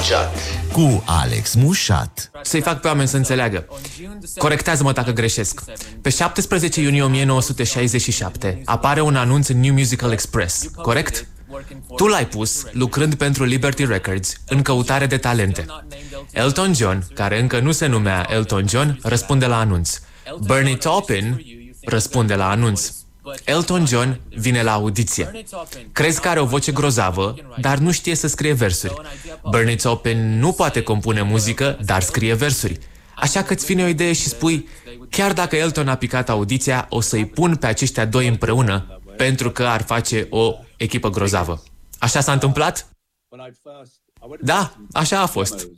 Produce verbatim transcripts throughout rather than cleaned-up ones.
chat cu Alex Mușat. Să-i fac pe oameni să înțeleagă. Corectează-mă dacă greșesc. Pe șaptesprezece iunie o mie nouă sute șaizeci și șapte apare un anunț în New Musical Express, corect? Tu l-ai pus lucrând pentru Liberty Records în căutare de talente. Elton John, care încă nu se numea Elton John, răspunde la anunț. Bernie Taupin răspunde la anunț. Elton John vine la audiție. Crezi că are o voce grozavă, dar nu știe să scrie versuri. Bernie Taupin nu poate compune muzică, dar scrie versuri. Așa că îți vine o idee și spui, chiar dacă Elton a picat audiția, o să-i pun pe aceștia doi împreună, pentru că ar face o echipă grozavă. Așa s-a întâmplat? Da, așa a fost.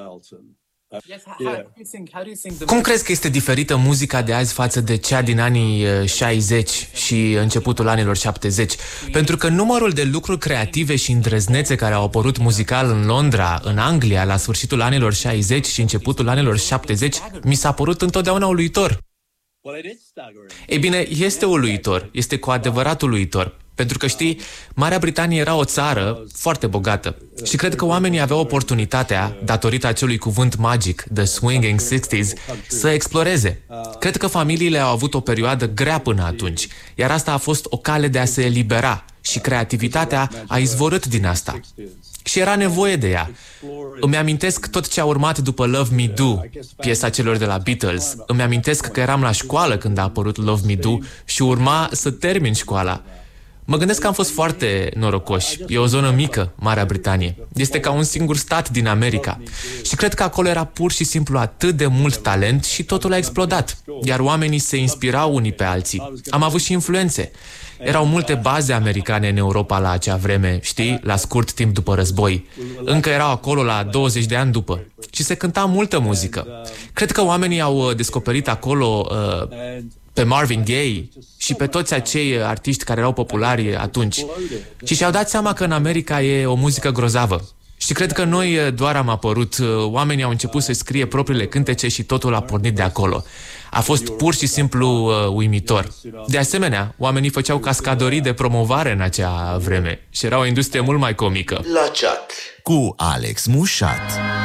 Cum crezi că este diferită muzica de azi față de cea din anii șaizeci și începutul anilor șaptezeci? Pentru că numărul de lucruri creative și îndrăznețe care au apărut muzical în Londra, în Anglia, la sfârșitul anilor șaizeci și începutul anilor șaptezeci, mi s-a părut întotdeauna uluitor. Ei bine, este uluitor, este cu adevărat uluitor. Pentru că, știi, Marea Britanie era o țară foarte bogată și cred că oamenii aveau oportunitatea, datorită acelui cuvânt magic, the swinging sixties, să exploreze. Cred că familiile au avut o perioadă grea până atunci, iar asta a fost o cale de a se elibera și creativitatea a izvorât din asta. Și era nevoie de ea. Îmi amintesc tot ce a urmat după Love Me Do, piesa celor de la Beatles. Îmi amintesc că eram la școală când a apărut Love Me Do și urma să termin școala. Mă gândesc că am fost foarte norocoși. E o zonă mică, Marea Britanie. Este ca un singur stat din America. Și cred că acolo era pur și simplu atât de mult talent și totul a explodat. Iar oamenii se inspirau unii pe alții. Am avut și influențe. Erau multe baze americane în Europa la acea vreme, știi, la scurt timp după război. Încă erau acolo la douăzeci de ani după. Și se cânta multă muzică. Cred că oamenii au descoperit acolo uh, pe Marvin Gaye și pe toți acei artiști care erau populari atunci. Și și-au dat seama că în America e o muzică grozavă. Și cred că noi doar am apărut, oamenii au început să scrie propriile cântece și totul a pornit de acolo. A fost pur și simplu uh, uimitor. De asemenea, oamenii făceau cascadorii de promovare în acea vreme și era o industrie mult mai comică. La chat cu Alex Mușat.